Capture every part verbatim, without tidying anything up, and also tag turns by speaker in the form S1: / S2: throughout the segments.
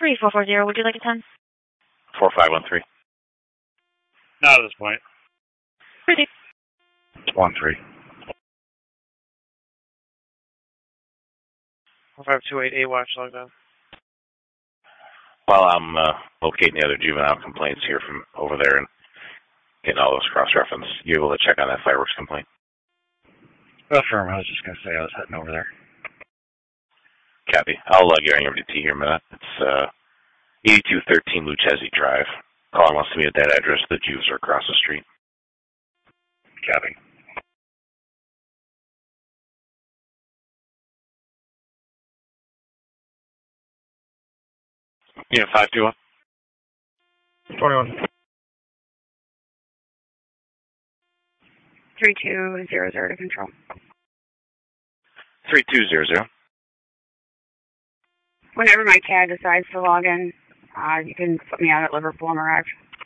S1: three four four zero, would you like a ten?
S2: four five one three.
S3: Not at this point.
S1: Pretty.
S2: one three.
S3: four five two eight, A-Watch logged on.
S2: While I'm uh, locating the other juvenile complaints here from over there and getting all those cross-reference, you able to check on that fireworks complaint?
S4: Affirm, I was just going to say I was heading over there.
S2: Copy. I'll log you on your T here in a minute. It's uh, eighty-two thirteen Lucchese Drive. Caller wants to meet at that address. The Jews are across the street.
S4: Copy.
S2: Yeah, five two one.
S3: twenty-one.
S1: three two zero zero to control.
S2: three two zero zero.
S1: Whenever my C A D decides to log in, uh, you can put me out at Liverpool and arrive.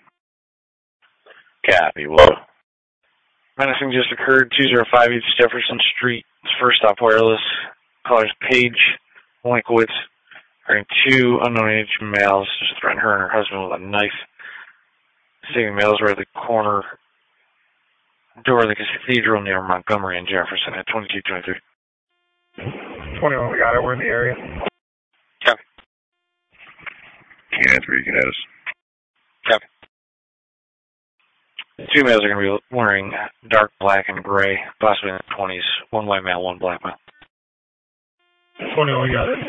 S2: Copy. Well,
S3: Menacing just occurred, two oh five East Jefferson Street. It's first stop wireless. Callers Paige Linkowitz, wearing two unknown age males, just threatening her and her husband with a knife. Seeing males were at the corner door of the cathedral near Montgomery and Jefferson at twenty-two twenty-three.
S5: twenty-one, we got it. We're in the area.
S2: Copy.
S4: Yeah, three, you can add us.
S2: Copy.
S3: The two males are going to be wearing dark black and gray, possibly in the twenties. One white male, one black male.
S5: twenty-one, we got it.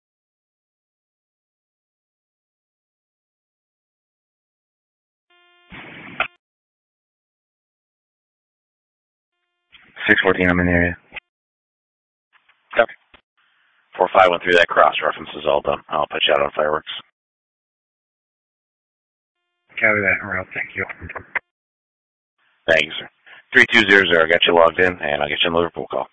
S4: six fourteen, I'm in the area.
S2: Copy. four five one three, that cross-reference is all done. I'll put you out on fireworks.
S4: Copy that, Emerald. Thank you.
S2: Thank you, sir. three two zero zero, I got you logged in, and I'll get you in the Liverpool call.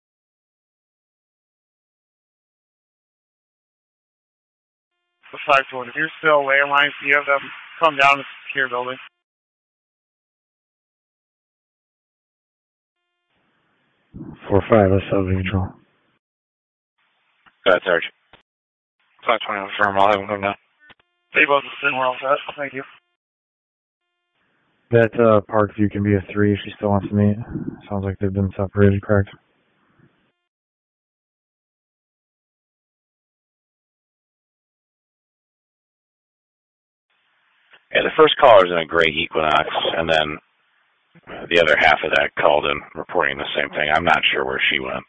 S3: five two one, if you're still away, line, you have them come down to the secure building.
S4: four five, let's have control.
S2: Go ahead, Sarge.
S3: five twenty, firm, I'll have them come down. They both sit, we're all set. Thank you.
S5: That uh, Parkview can be a three if she still wants to meet. Sounds like they've been separated, correct?
S2: Yeah, the first caller's in a gray Equinox, and then the other half of that called in reporting the same thing. I'm not sure where she went.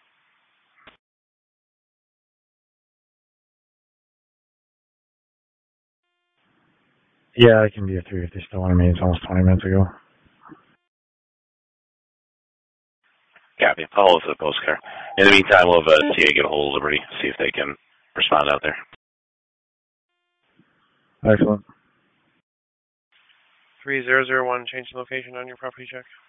S5: Yeah, it can be a three if they still want to meet. It's almost twenty minutes ago.
S2: Copy. I'll hold for the postcard. In the meantime, we'll have a T A get a hold of Liberty, see if they can respond out there.
S5: Excellent.
S3: three zero zero one, change the location on your property check.